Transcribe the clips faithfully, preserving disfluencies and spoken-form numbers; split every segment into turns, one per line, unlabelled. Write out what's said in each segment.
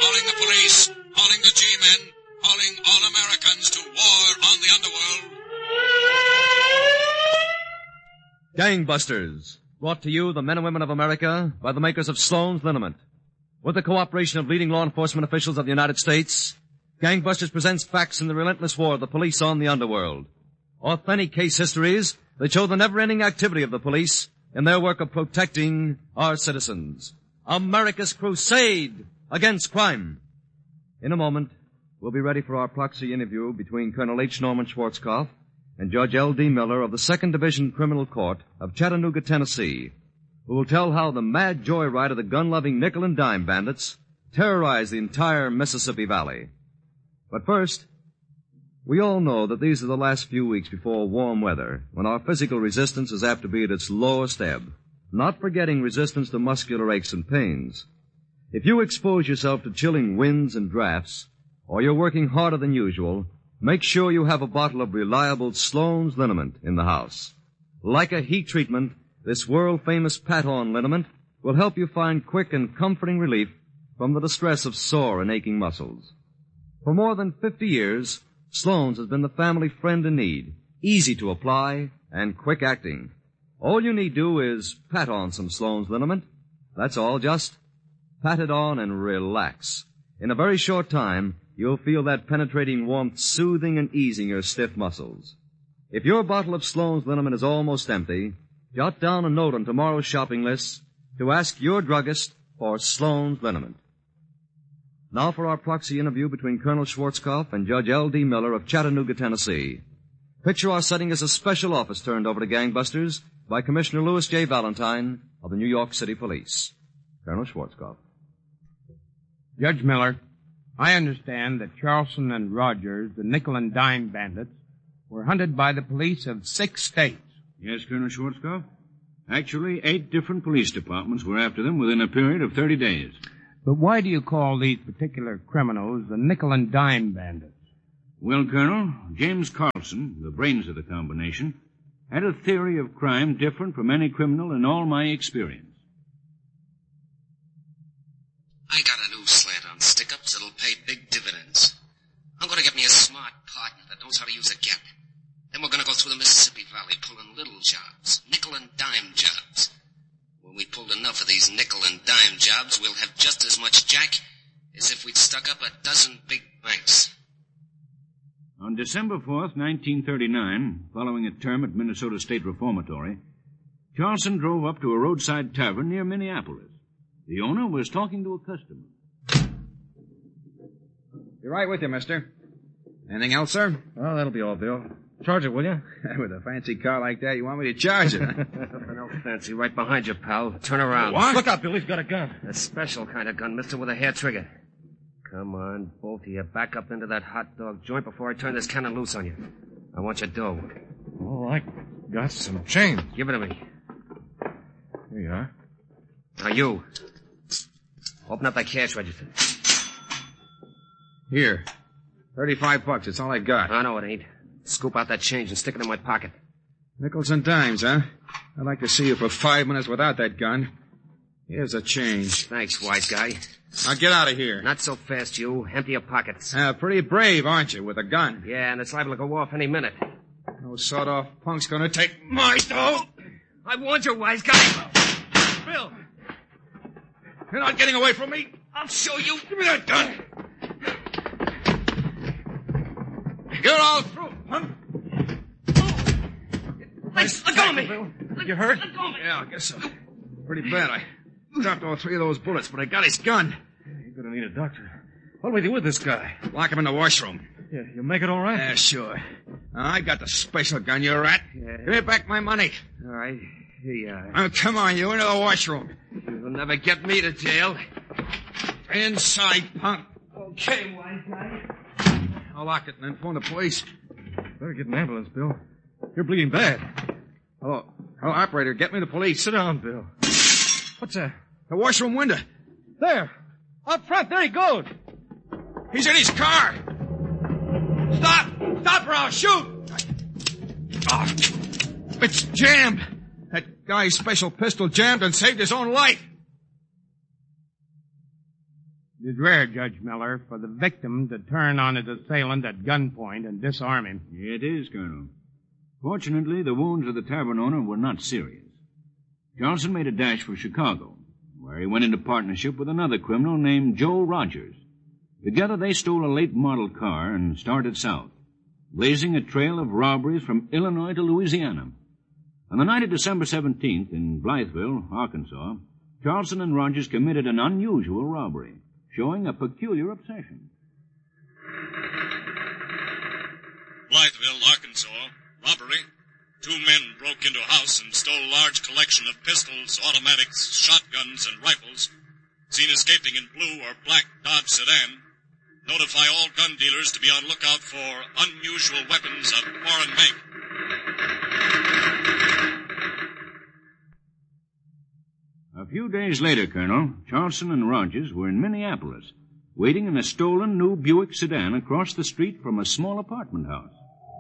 Calling the police, calling the G-men, calling all Americans to war on the underworld.
Gangbusters, brought to you, the men and women of America, by the makers of Sloan's Liniment. With the cooperation of leading law enforcement officials of the United States, Gangbusters presents facts in the relentless war of the police on the underworld. Authentic case histories that show the never-ending activity of the police in their work of protecting our citizens. America's crusade against crime. In a moment, we'll be ready for our proxy interview between Colonel H. Norman Schwarzkopf and Judge L D. Miller of the Second Division Criminal Court of Chattanooga, Tennessee, who will tell how the mad joyride of the gun-loving nickel and dime bandits terrorized the entire Mississippi Valley. But first, we all know that these are the last few weeks before warm weather, when our physical resistance is apt to be at its lowest ebb, not forgetting resistance to muscular aches and pains. If you expose yourself to chilling winds and drafts, or you're working harder than usual, make sure you have a bottle of reliable Sloan's Liniment in the house. Like a heat treatment, this world-famous Pat-On Liniment will help you find quick and comforting relief from the distress of sore and aching muscles. For more than fifty years, Sloan's has been the family friend in need, easy to apply and quick acting. All you need do is pat on some Sloan's Liniment. That's all, just pat it on and relax. In a very short time, you'll feel that penetrating warmth soothing and easing your stiff muscles. If your bottle of Sloan's Liniment is almost empty, jot down a note on tomorrow's shopping list to ask your druggist for Sloan's Liniment. Now for our proxy interview between Colonel Schwarzkopf and Judge L D. Miller of Chattanooga, Tennessee. Picture our setting as a special office turned over to gangbusters by Commissioner Louis J. Valentine of the New York City Police. Colonel Schwarzkopf.
Judge Miller, I understand that Charleston and Rogers, the nickel and dime bandits, were hunted by the police of six states.
Yes, Colonel Schwarzkopf. Actually, eight different police departments were after them within a period of thirty days.
But why do you call these particular criminals the nickel and dime bandits?
Well, Colonel, James Carlson, the brains of the combination, had a theory of crime different from any criminal in all my experience.
I got a new slant on stick-ups that'll pay big dividends. I'm going to get me a smart partner that knows how to use a gat. Then we're going to go through the Mississippi Valley pulling little jobs, nickel and dime jobs. When we pulled enough of these nickel and dime jobs, we'll have just as much jack as if we'd stuck up a dozen big banks.
On December fourth, nineteen thirty-nine, following a term at Minnesota State Reformatory, Charleston drove up to a roadside tavern near Minneapolis. The owner was talking to a customer.
Be right with you, mister. Anything else, sir?
Well, that'll be all, Bill. Charge it, will you?
With a fancy car like that, you want me to charge it?
Nothing else fancy. Right behind you, pal. Turn around.
What?
Look out, Bill. He's got a gun.
A special kind of gun, mister, with a hair trigger. Come on, both of you. Back up into that hot dog joint before I turn this cannon loose on you. I want your dough.
Oh, I got some change.
Give it to me.
Here you are.
Now, you. Open up that cash register.
Here. Thirty-five bucks. It's all I got.
I know it ain't. Scoop out that change and stick it in my pocket.
Nickels and dimes, huh? I'd like to see you for five minutes without that gun. Here's a change.
Thanks, wise guy.
Now get out of here.
Not so fast, you. Empty your pockets.
Uh, pretty brave, aren't you, with a gun?
Yeah, and it's liable to go off any minute.
No sawed-off punk's gonna take my dough.
I warned you, wise guy.
Bill! You're not getting away from me.
I'll show you.
Give me that gun. You're all through, huh?
Let, let go of me.
Let, you hurt?
Let go of me.
Yeah, I guess so. Pretty bad. I dropped all three of those bullets, but I got his gun.
You're gonna need a doctor. What do we do with this guy?
Lock him in the washroom.
Yeah, you'll make it all right?
Yeah, sure. Now, I got the special gun, you rat.
Yeah.
Give me back my money.
All right. Here you are.
Now, come on, you, into the washroom.
You'll never get me to jail.
Inside, punk.
Okay, wise guy.
I'll lock it and then phone the police.
Better get an ambulance, Bill. You're bleeding bad.
Hello. Hello, operator. Get me the police.
Sit down, Bill. What's that?
The washroom window.
There. Up front. There he goes.
He's in his car. Stop. Stop or I'll shoot. Oh, it's jammed. That guy's special pistol jammed and saved his own life.
It is rare, Judge Miller, for the victim to turn on his assailant at gunpoint and disarm him.
It is, Colonel. Fortunately, the wounds of the tavern owner were not serious. Charleston made a dash for Chicago, where he went into partnership with another criminal named Joe Rogers. Together, they stole a late model car and started south, blazing a trail of robberies from Illinois to Louisiana. On the night of December seventeenth in Blytheville, Arkansas, Charleston and Rogers committed an unusual robbery, showing a peculiar obsession.
Blytheville, Arkansas. Robbery. Two men broke into a house and stole a large collection of pistols, automatics, shotguns, and rifles. Seen escaping in blue or black Dodge sedan. Notify all gun dealers to be on lookout for unusual weapons of foreign make.
A few days later, Colonel, Charleston and Rogers were in Minneapolis, waiting in a stolen new Buick sedan across the street from a small apartment house.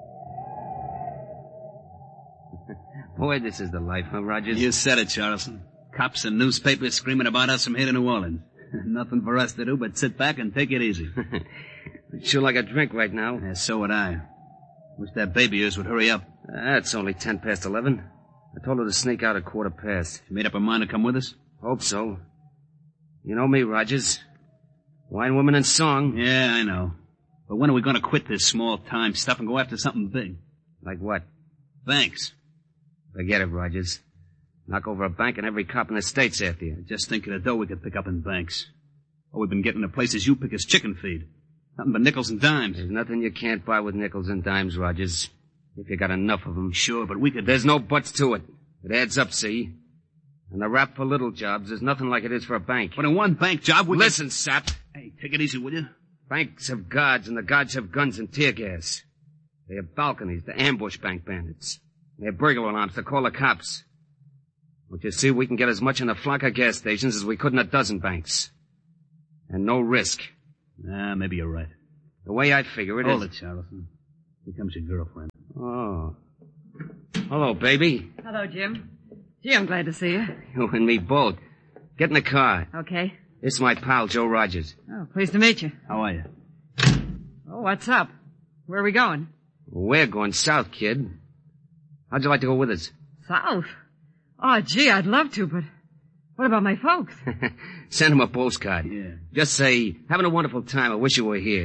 Boy, this is the life, huh, Rogers?
You said it, Charleston. Cops and newspapers screaming about us from here to New Orleans. Nothing for us to do but sit back and take it easy.
I'd sure like a drink right now.
Yeah, so would I. Wish that baby of yours would hurry up.
Ah, it's only ten past eleven. I told her to sneak out at quarter past.
She made up her mind to come with us?
Hope so. You know me, Rogers. Wine, woman, and song.
Yeah, I know. But when are we going to quit this small-time stuff and go after something big?
Like what?
Banks.
Forget it, Rogers. Knock over a bank and every cop in the state's after you.
Just think of the dough we could pick up in banks. All we've been getting to places you pick is chicken feed. Nothing but nickels and dimes.
There's nothing you can't buy with nickels and dimes, Rogers. If you got enough of them.
Sure, but we could...
There's no buts to it. It adds up, see? And the rap for little jobs is nothing like it is for a bank.
But in one bank job, we
Listen,
could...
sap.
Hey, take it easy, will you?
Banks have guards, and the guards have guns and tear gas. They have balconies to ambush bank bandits. They have burglar alarms to call the cops. But you see, we can get as much in a flock of gas stations as we could in a dozen banks. And no risk.
Ah, maybe you're right.
The way I figure it
Hold
is...
it, Charleston. Here comes your girlfriend.
Oh. Hello, baby.
Hello, Jim. Gee, I'm glad to see you.
You and me both. Get in the car.
Okay.
This is my pal, Joe Rogers.
Oh, pleased to meet you.
How are you?
Oh, what's up? Where are we going?
We're going south, kid. How'd you like to go with us?
South? Oh, gee, I'd love to, but what about my folks?
Send them a postcard.
Yeah.
Just say, having a wonderful time. I wish you were here.